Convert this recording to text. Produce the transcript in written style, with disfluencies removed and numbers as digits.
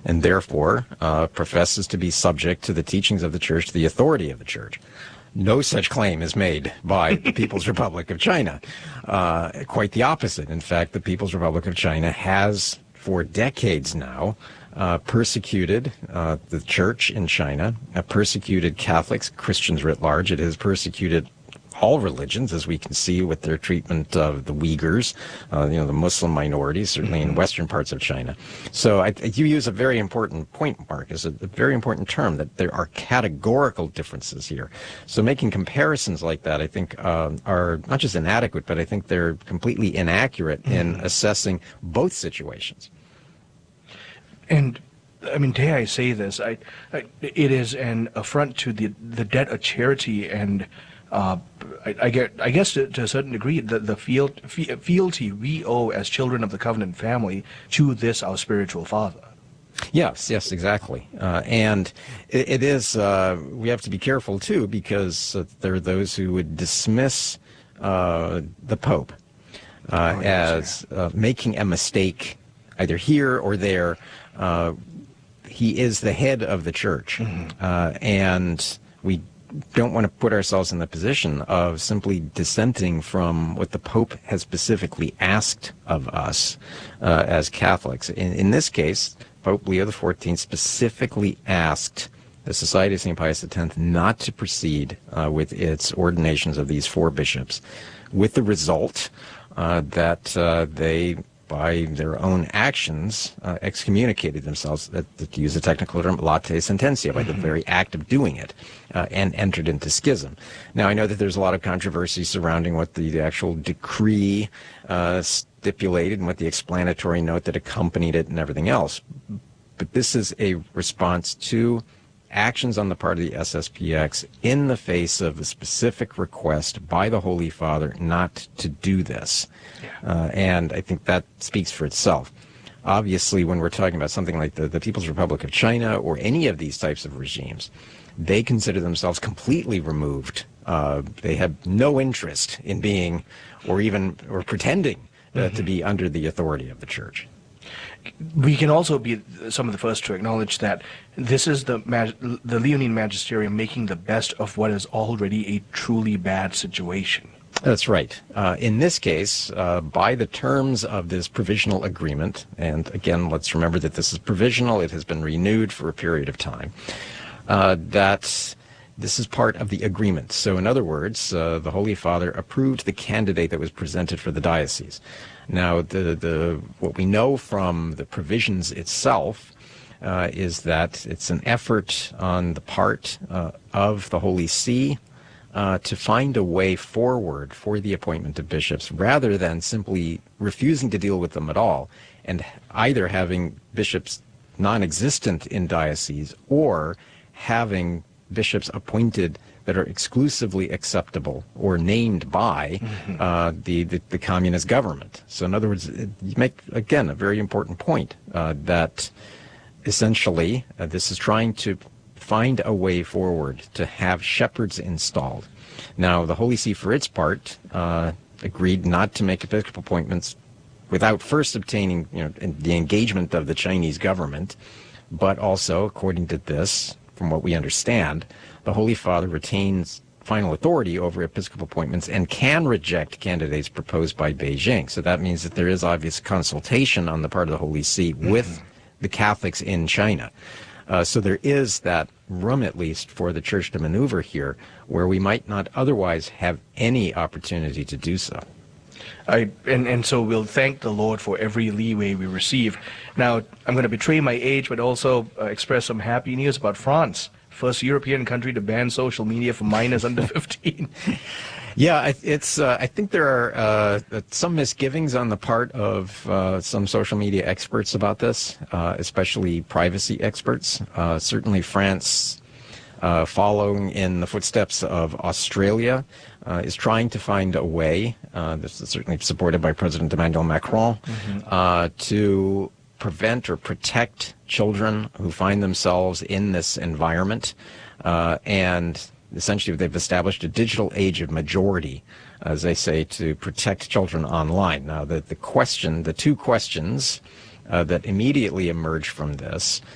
and therefore professes to be subject to the teachings of the church, to the authority of the church. No such claim is made by the People's Republic of China. Quite the opposite. In fact, the People's Republic of China has, for decades now, persecuted the church in China, persecuted Catholics, Christians writ large. It has persecuted all religions, as we can see with their treatment of the Uyghurs, the Muslim minorities, certainly in western parts of China. So you use a very important point, Mark, is a very important term, that there are categorical differences here. So making comparisons like that, I think, are not just inadequate, but I think they're completely inaccurate in assessing both situations. And I mean, dare I say this? It is an affront to the debt of charity, and I guess to a certain degree, the fealty we owe as children of the covenant family to this our spiritual father. Yes, exactly. And it is, we have to be careful too, because there are those who would dismiss the Pope as making a mistake either here or there. He is the head of the church, and we don't want to put ourselves in the position of simply dissenting from what the Pope has specifically asked of us as Catholics. In this case, Pope Leo XIV specifically asked the Society of St. Pius X not to proceed with its ordinations of these 4 bishops, with the result that they, by their own actions, excommunicated themselves, to use a technical term, late sententia, by the very act of doing it, and entered into schism. Now, I know that there's a lot of controversy surrounding what the actual decree stipulated and what the explanatory note that accompanied it and everything else. But this is a response to actions on the part of the SSPX in the face of a specific request by the Holy Father not to do this. And I think that speaks for itself. Obviously, when we're talking about something like the People's Republic of China or any of these types of regimes, they consider themselves completely removed. They have no interest in being or pretending to be under the authority of the church. We can also be some of the first to acknowledge that this is the Leonine Magisterium making the best of what is already a truly bad situation. That's right. In this case, by the terms of this provisional agreement, and again, let's remember that this is provisional, it has been renewed for a period of time, that this is part of the agreement. So in other words, the Holy Father approved the candidate that was presented for the diocese. Now, what we know from the provisions itself is that it's an effort on the part of the Holy See to find a way forward for the appointment of bishops, rather than simply refusing to deal with them at all, and either having bishops non-existent in dioceses or having bishops appointed that are exclusively acceptable or named by the communist government. So in other words, you make, again, a very important point that essentially this is trying to find a way forward to have shepherds installed. Now, the Holy See, for its part, agreed not to make episcopal appointments without first obtaining the engagement of the Chinese government, but also, according to this, from what we understand, the Holy Father retains final authority over episcopal appointments and can reject candidates proposed by Beijing. So that means that there is obvious consultation on the part of the Holy See with the Catholics in China. So there is that room, at least, for the Church to maneuver here, where we might not otherwise have any opportunity to do so. And so we'll thank the Lord for every leeway we receive. Now, I'm going to betray my age, but also express some happy news about France. First European country to ban social media for minors under 15. Yeah, it's. I think there are some misgivings on the part of some social media experts about this, especially privacy experts. Certainly France, following in the footsteps of Australia, is trying to find a way, this is certainly supported by President Emmanuel Macron, to prevent or protect children who find themselves in this environment. And essentially they've established a digital age of majority, as they say, to protect children online. Now, the two questions that immediately emerge from this